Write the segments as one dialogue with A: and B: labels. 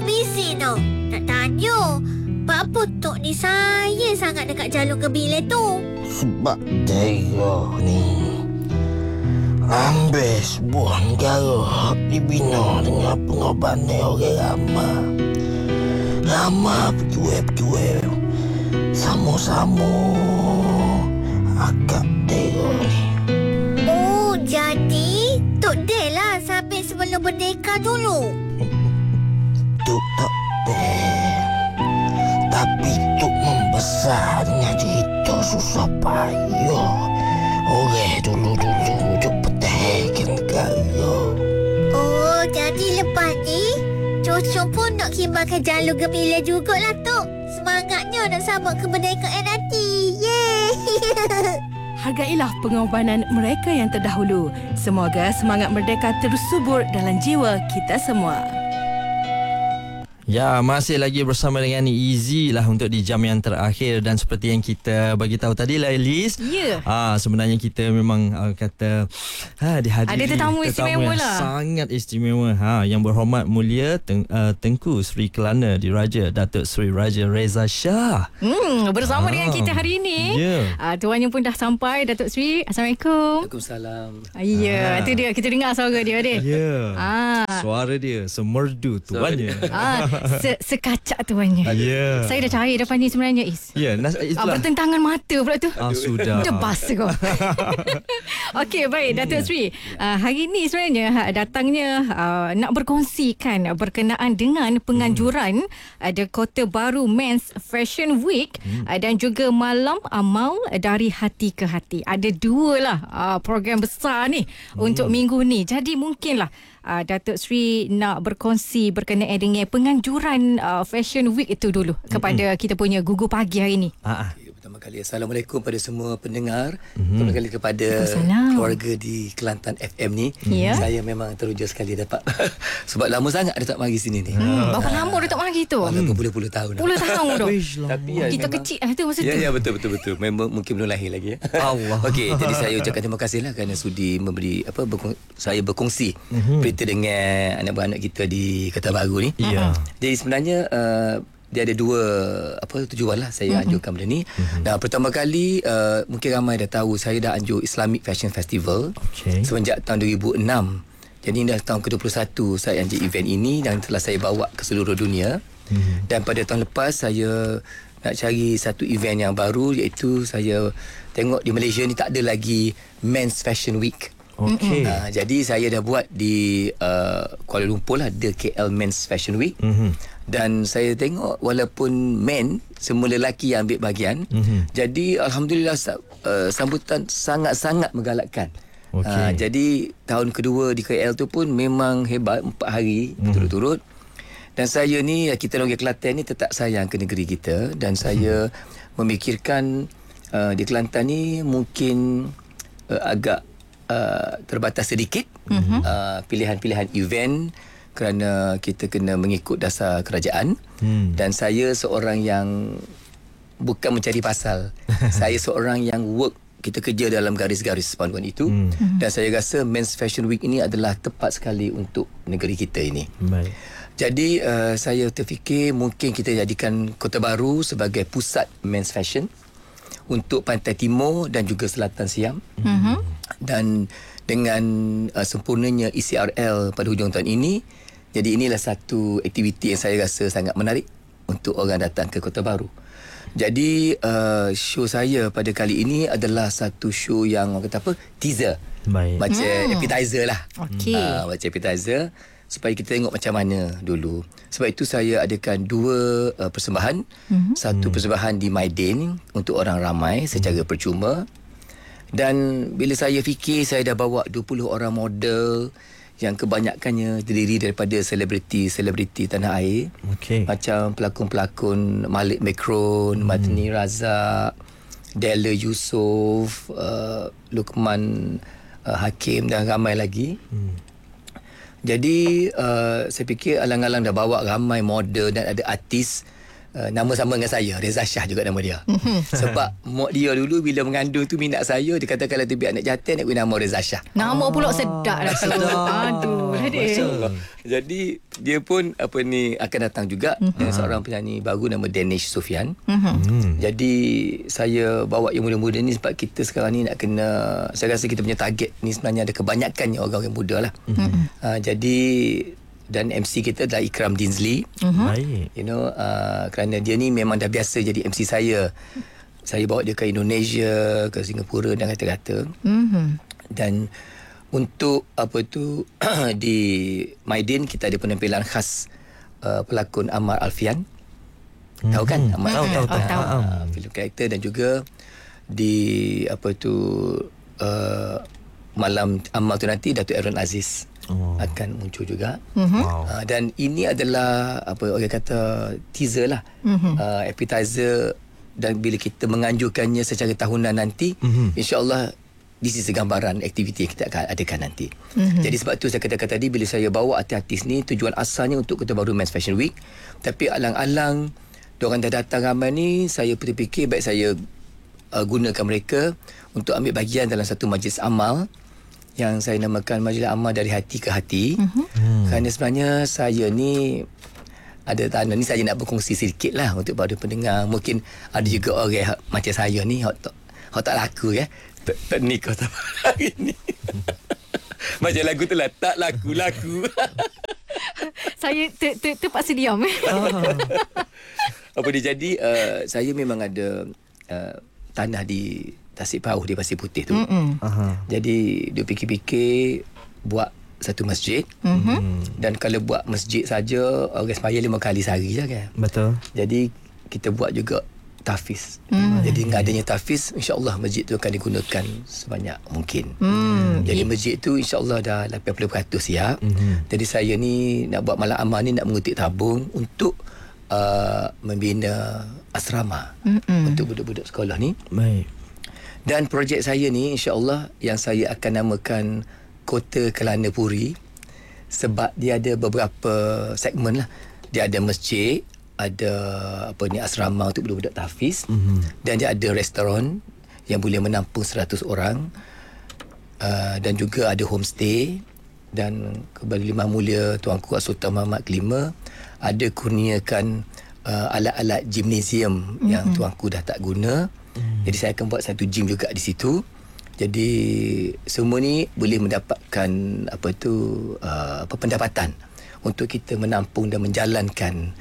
A: busy tau. Nak tanya, apa Tok ni sayang sangat dekat jalur Gembileh tu?
B: Sebab Tega ni ambil sebuah negara dibina dengan pengorbanan orang ramai. Ramai pejual-pejual sama-sama akak Tega ni.
A: Oh, jadi Tok Del lah sampai sebelum merdeka dulu.
B: Tuk tak Del, tapi Tuk membesar dengan cerita susah payah orang dulu-dulu untuk pertahankan negara.
A: Oh, jadi lepas ni Cucu pun nak khidmatkan jalur Gembileh jugalah Tok. Semangatnya nak sambut kemerdekaan nanti. Yeay.
C: Hargailah pengorbanan mereka yang terdahulu. Semoga semangat merdeka terus subur dalam jiwa kita semua.
D: Ya, masih lagi bersama dengan Easy lah untuk di jam yang terakhir. Dan seperti yang kita bagi tahu tadi lah, Elis, sebenarnya kita memang kata dihadiri
C: ada tetamu istimewa
D: yang
C: lah,
D: sangat istimewa. Yang berhormat mulia Tengku Sri Kelana Diraja Datuk Sri Raja Reza Shah
C: bersama dengan kita hari ini. Tuannya pun dah sampai, Datuk Sri. Assalamualaikum.
E: Waalaikumsalam.
C: Ya, itu dia, kita dengar suara dia deh.
D: Suara dia semerdu tuannya.
C: Sekacak tuannya. Saya dah cari depan ni sebenarnya, Is. Bertentangan mata pula tu.
D: Sudah.
C: Dah basa kau. Okey, baik Datuk Sri. Hari ni sebenarnya datangnya nak berkongsikan berkenaan dengan penganjuran ada Kota Baru Men's Fashion Week dan juga Malam Amal dari Hati ke Hati. Ada dua lah program besar ni untuk minggu ni. Jadi mungkinlah Datuk Sri nak berkongsi berkenaan dengan penganjuran Fashion Week itu dulu kepada kita punya Gugu Pagi hari ni.
E: Pertama kali Assalamualaikum pada semua pendengar. Pertama kali kepada keluarga di Kelantan FM ni. Saya memang teruja sekali dapat sebab lama sangat dia tak mari sini ni.
C: Berapa lama dia tak mari tu?
E: Berpuluh-puluh tahun.
C: Puluh tahun tu.
E: Tapi
C: kita
E: memang,
C: kecil tu masa tu.
E: Ya betul. Memang mungkin belum lahir lagi.
D: Allah.
E: Okey, jadi saya ucapkan terima kasih lah kerana sudi memberi saya berkongsi berita dengan anak-anak kita di Kota Baru ni. Jadi sebenarnya dia ada dua tujuan lah saya anjurkan benda ni. Dan pertama kali mungkin ramai dah tahu saya dah anjur Islamic Fashion Festival semenjak tahun 2006. Jadi dah tahun ke-21 saya anjur event ini dan telah saya bawa ke seluruh dunia. Dan pada tahun lepas saya nak cari satu event yang baru, iaitu saya tengok di Malaysia ni tak ada lagi Men's Fashion Week. Jadi saya dah buat di Kuala Lumpur lah, The KL Men's Fashion Week. Dan saya tengok walaupun men, semua lelaki yang ambil bahagian. Jadi Alhamdulillah sambutan sangat-sangat menggalakkan. Jadi tahun kedua di KL tu pun memang hebat, 4 hari berturut-turut. Dan saya ni, kita orang Kelantan ni tetap sayang ke negeri kita. Dan saya memikirkan di Kelantan ni mungkin agak terbatas sedikit pilihan-pilihan event kerana kita kena mengikut dasar kerajaan. Dan saya seorang yang bukan mencari pasal. Saya seorang yang kita kerja dalam garis-garis panduan itu. Dan saya rasa Men's Fashion Week ini adalah tepat sekali untuk negeri kita ini.
D: Baik.
E: Jadi saya terfikir mungkin kita jadikan Kota Baru sebagai pusat Men's Fashion untuk Pantai Timur dan juga Selatan Siam. Dan dengan sempurnanya ECRL pada hujung tahun ini, jadi inilah satu aktiviti yang saya rasa sangat menarik untuk orang datang ke Kota Baru. Jadi show saya pada kali ini adalah satu show yang orang kata teaser. Macam appetizer lah. Macam appetizer supaya kita tengok macam mana dulu. Sebab itu saya adakan 2 persembahan. Satu persembahan di Maidin untuk orang ramai secara percuma. Dan bila saya fikir saya dah bawa 20 orang model yang kebanyakannya terdiri daripada selebriti tanah air. Macam pelakon-pelakon Malik Mekron, Matni Razak, Della Yusof, Luqman Hakim dan ramai lagi. Jadi saya fikir alang-alang dah bawa ramai model dan ada artis. nama sama dengan saya, Reza Shah juga nama dia. Sebab mak dia dulu bila mengandung tu minat saya, dia kata kalau dia biar anak jantan nak beri nama Reza Shah.
C: Nama pula sedap dah tu. Aduh,
E: Masya-Allah. Jadi dia pun akan datang juga dengan seorang penyanyi baru nama Danish Sofian. Jadi saya bawa yang muda-muda ni sebab kita sekarang ni nak kena, saya rasa kita punya target ni sebenarnya ada kebanyakannya orang-orang muda lah. Jadi dan MC kita adalah Ikram Dinsley.
D: Baik.
E: Kerana dia ni memang dah biasa jadi MC saya. Saya bawa dia ke Indonesia, ke Singapura dan kata-kata. Dan untuk di Maidin kita ada penampilan khas pelakon Ammar Alfian. Tahu kan Ammar Alfian?
C: Tahu.
E: Filem karakter. Dan juga di malam Ammar tu nanti Datuk Aaron Aziz akan muncul juga. Dan ini adalah orang kata teaser lah, appetizer. Dan bila kita menganjurkannya secara tahunan nanti, insya-Allah this is gambaran aktiviti yang kita akan adakan nanti. Jadi sebab tu saya katakan tadi, bila saya bawa artis-artis ni, tujuan asalnya untuk Kota Baru Men's Fashion Week. Tapi alang-alang diorang dah datang ramai ni, saya berfikir baik saya gunakan mereka untuk ambil bahagian dalam satu majlis amal yang saya namakan Majlis Amal dari Hati ke Hati. Kerana sebenarnya saya ni ada tanah ni, saya nak berkongsi sedikit lah untuk para pendengar. Mungkin ada juga orang macam saya ni hak tak laku ya, tak nikah sampai hari ni. Macam lagu tu lah, tak laku-laku.
C: Saya terpaksa diam.
E: Apa dia jadi, saya memang ada tanah di Tasik Pauh di Pasir Putih tu. Jadi dia fikir-fikir buat satu masjid. Dan kalau buat masjid saja, orang sembahyang 5 kali sehari je kan.
D: Betul.
E: Jadi kita buat juga tahfiz. Jadi dengan adanya tahfiz, insya-Allah masjid tu akan digunakan sebanyak mungkin. Jadi masjid tu insya-Allah dah 80% siap. Jadi saya ni nak buat malam amal ni, nak mengutip tabung untuk membina asrama untuk budak-budak sekolah ni.
D: Baik.
E: Dan projek saya ni insya-Allah yang saya akan namakan Kota Kelana Puri, sebab dia ada beberapa segmen lah. Dia ada masjid, ada asrama untuk budak-budak tahfiz, dan dia ada restoran yang boleh menampung 100 orang, dan juga ada homestay. Dan kepada Imam Mulia Tuanku Sultan Muhammad kelima ada kurniakan alat-alat gimnasium yang tuanku dah tak guna. Jadi saya akan buat satu gym juga di situ. Jadi semua ni boleh mendapatkan pendapatan untuk kita menampung dan menjalankan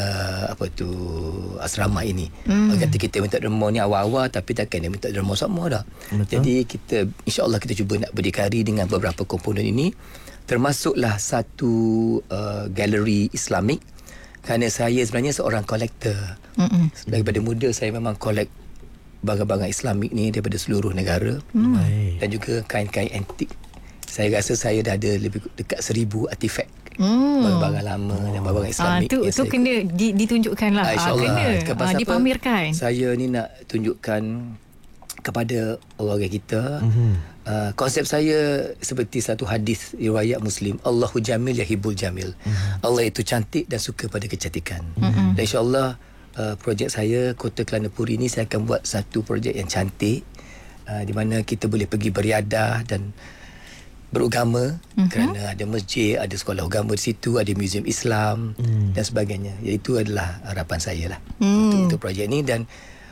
E: asrama ini. Kata kita minta derma ni awal-awal, tapi takkan dia minta derma semua dah. Jadi kita insya-Allah kita cuba nak berdikari dengan beberapa komponen ini, termasuklah satu galeri Islamik. Kerana saya sebenarnya seorang kolektor. Daripada muda saya memang collect barang-barang Islamik ni daripada seluruh negara. Dan juga kain-kain antik. Saya rasa saya dah ada lebih dekat 1000 artifak barang-barang lama dan barang-barang Islamik.
C: Tu kena ditunjukkan lah.
E: InsyaAllah.
C: Kena dipamerkan.
E: Saya ni nak tunjukkan kepada orang kita. Konsep saya seperti satu hadis riwayat Muslim, Allahu Jamil Yahibul Jamil. Allah itu cantik dan suka pada kecantikan. Dan insyaAllah projek saya Kota Kelana Puri ni, saya akan buat satu projek yang cantik, di mana kita boleh pergi beriadah dan beragama. Kerana ada masjid, ada sekolah agama di situ, ada muzium Islam dan sebagainya. Itu adalah harapan saya lah untuk projek ni. Dan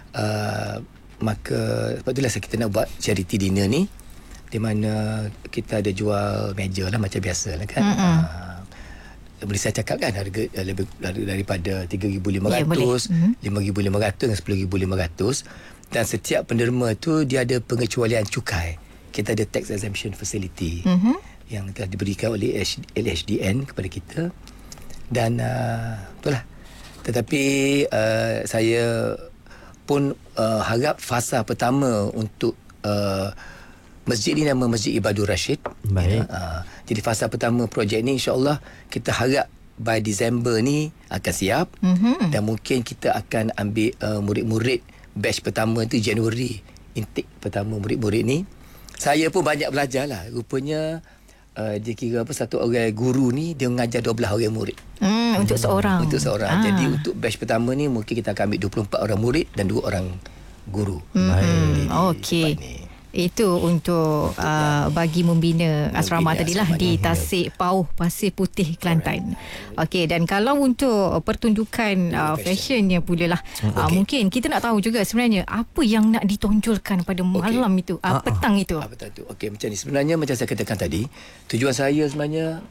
E: maka sebab itulah kita nak buat charity dinner ni, di mana kita ada jual meja lah macam biasa lah kan. Boleh saya cakap kan harga lebih daripada 3,500, 5,500 dan 10,500. Dan setiap penderma tu dia ada pengecualian cukai. Kita ada tax exemption facility yang telah diberikan oleh LHDN kepada kita. Dan itulah. Tetapi saya pun harap fasa pertama untuk masjid ni nama Masjid Ibadur Rashid.
D: Baik.
E: Jadi fasa pertama projek ni insya-Allah kita harap by Disember ni akan siap. Dan mungkin kita akan ambil murid-murid batch pertama tu Januari. Intake pertama murid-murid ni. Saya pun banyak belajar lah. Rupanya dia kira satu orang guru ni dia mengajar 12 orang murid.
C: untuk seorang.
E: Untuk seorang. Jadi untuk batch pertama ni mungkin kita akan ambil 24 orang murid dan 2 orang guru.
C: Okey. Itu untuk bagi membina asrama tadilah di Tasik Pauh, Pasir Putih, Kelantan. Okey, dan kalau untuk pertunjukan fashionnya pula lah, mungkin kita nak tahu juga sebenarnya apa yang nak ditonjolkan pada malam itu, petang itu.
E: Petang tu. Okey, macam ni. Sebenarnya macam saya katakan tadi, tujuan saya sebenarnya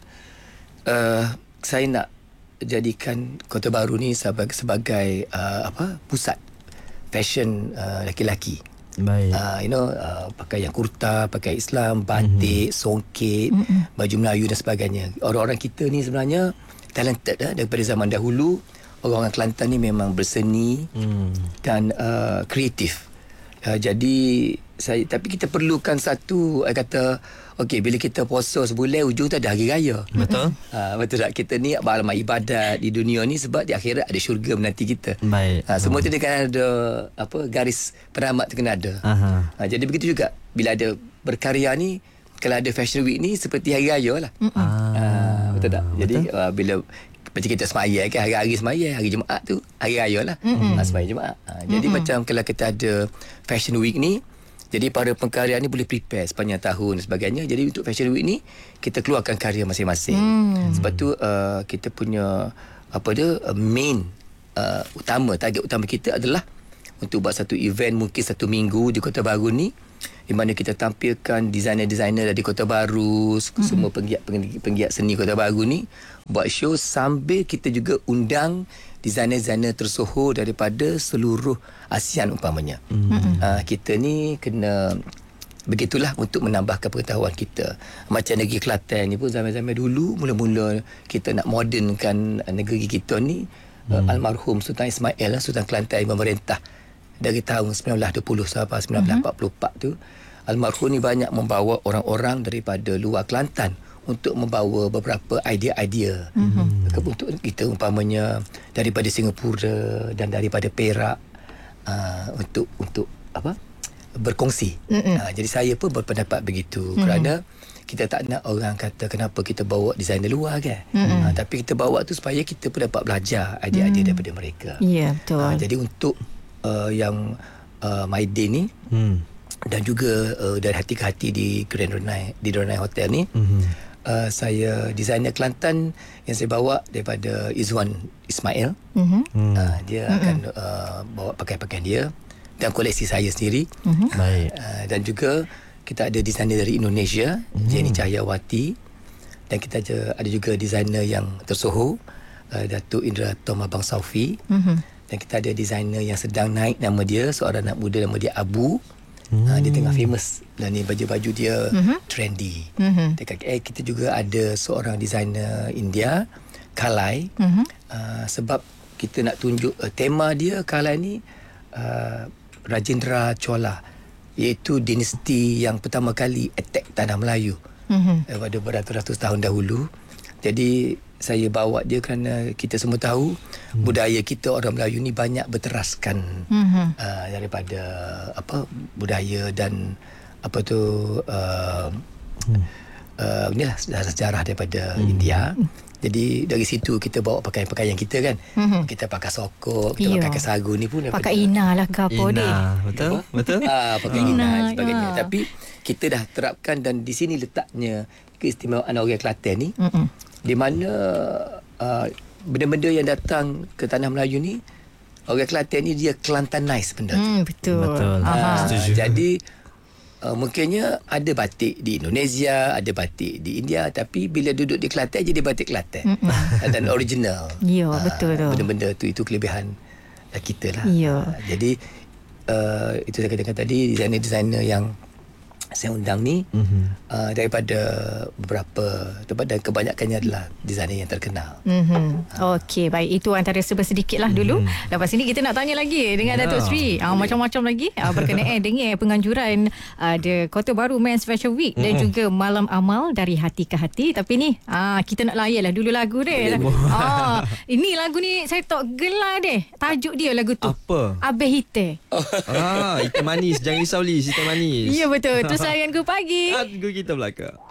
E: saya nak jadikan Kota Baru ni sebagai pusat fashion lelaki-lelaki.
D: Baik.
E: Pakai yang kurta, pakai Islam, batik, songket, baju Melayu dan sebagainya. Orang-orang kita ni sebenarnya talented daripada zaman dahulu. Orang-orang Kelantan ni memang berseni dan kreatif. Jadi tapi kita perlukan satu okey, bila kita puasa sebulan, ujung tu ada hari raya.
D: Betul.
E: Betul tak? Kita ni beramalan ibadat di dunia ni sebab di akhirat ada syurga menanti kita.
D: Baik.
E: Semua tu dia kan ada garis penamat tu kena ada. Jadi begitu juga bila ada berkarya ni, kalau ada fashion week ni seperti hari raya lah. Betul tak? Jadi bila macam kita semaya kan, hari-hari semaya, hari Jumaat tu hari raya lah. Semaya Jumaat. Jadi macam kalau kita ada fashion week ni, jadi para pengkarya ni boleh prepare sepanjang tahun dan sebagainya. Jadi untuk Fashion Week ni kita keluarkan karya masing-masing. Sebab tu kita punya main target utama kita adalah untuk buat satu event mungkin 1 minggu di Kota Baru ni, di mana kita tampilkan designer-designer dari Kota Baru, semua penggiat seni Kota Baru ni buat show, sambil kita juga undang designer-designer tersohor daripada seluruh ASEAN umpamanya. Kita ni kena begitulah untuk menambahkan pengetahuan kita. Macam negeri Kelantan ni pun zaman-zaman dulu, mula-mula kita nak modernkan negeri kita ni, almarhum Sultan Ismail, Sultan Kelantan memerintah dari tahun 1920 sampai 1944 tu. Almarhum ni banyak membawa orang-orang daripada luar Kelantan untuk membawa beberapa idea-idea untuk kita, umpamanya daripada Singapura dan daripada Perak, untuk berkongsi. Jadi saya pun berpendapat begitu, kerana kita tak nak orang kata kenapa kita bawa designer luar kan. Tapi kita bawa tu supaya kita pun dapat belajar idea-idea daripada mereka.
C: Ya, betul.
E: Jadi untuk yang Maidin ni dan juga dari hati ke hati di Grand Renai Hotel ni, saya designer Kelantan yang saya bawa daripada Izwan Ismail. Dia akan bawa pakaian dia dan koleksi saya sendiri.
D: Baik.
E: Dan juga kita ada designer dari Indonesia, Jenny Cahyawati, dan kita ada juga designer yang tersohor, Datuk Indra Tom Abang Saufi. Dan kita ada designer yang sedang naik, nama dia seorang anak muda, nama dia Abu. Dia tengah famous dan ni baju-baju dia trendy. Dekat kita juga ada seorang designer India, Kalai. Sebab kita nak tunjuk tema dia, Kalai ni Rajendra Chola, iaitu dinasti yang pertama kali attack tanah Melayu pada beratus-ratus tahun dahulu. Jadi saya bawa dia kerana kita semua tahu budaya kita orang Melayu ni banyak berteraskan daripada budaya dan inilah sejarah daripada India. Jadi dari situ kita bawa pakaian-pakaian kita kan. Kita pakai sokok, kita pakai sagu ni pun
C: pakai ina lah ke apa ni.
D: Betul?
E: Pakai ina dan sebagainya. Tapi kita dah terapkan, dan di sini letaknya keistimewaan orang Kelantan ni, di mana benda-benda yang datang ke tanah Melayu ni, orang Kelantan ni dia Kelantanize benda tu.
C: Betul.
D: Setuju.
E: Jadi mungkinnya ada batik di Indonesia, ada batik di India, tapi bila duduk di Kelantan jadi batik Kelantan dan original.
C: Ya, betul tu.
E: Benda-benda tu, itu kelebihan kita lah. Jadi itu saya katakan tadi, designer-designer yang saya undang ni daripada beberapa tempat, dan kebanyakannya adalah designer yang terkenal.
C: Okey, baik, itu antara sedikit lah dulu. Lepas ini kita nak tanya lagi dengan Datuk Sri, macam-macam lagi berkenaan dengan penganjuran The Kota Baru Men's Fashion Week dan juga Malam Amal dari Hati ke Hati. Tapi ni kita nak layan lah dulu lagu dia. Ini lagu ni saya tak gelar deh. Tajuk dia lagu tu
D: apa?
C: Abeh Hite.
D: Hitam manis. Jangan risau Liz, hitam manis.
C: Ya, betul. Terus layan ke pagi.
D: Lagu kita belakang.